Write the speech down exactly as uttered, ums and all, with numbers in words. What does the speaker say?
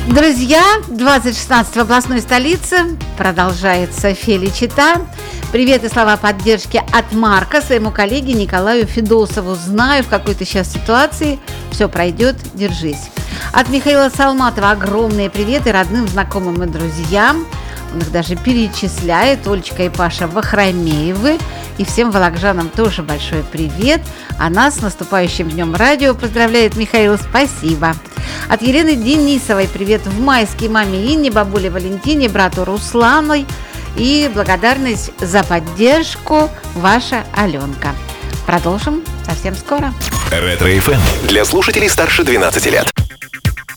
Друзья, двадцать шестнадцать в областной столице продолжается Феличита. Привет и слова поддержки от Марка своему коллеге Николаю Федосову. Знаю, в какой ты сейчас ситуации, все пройдет, держись. От Михаила Салматова огромные приветы родным, знакомым и друзьям. Он их даже перечисляет. Олечка и Паша Вахромеевы. И всем вологжанам тоже большой привет. А нас с наступающим днем радио поздравляет Михаил. Спасибо. От Елены Денисовой привет в Майске маме Инне, бабуле Валентине, брату Русланой. И благодарность за поддержку ваша Аленка. Продолжим совсем скоро. Ретро-эф эм для слушателей старше двенадцати лет.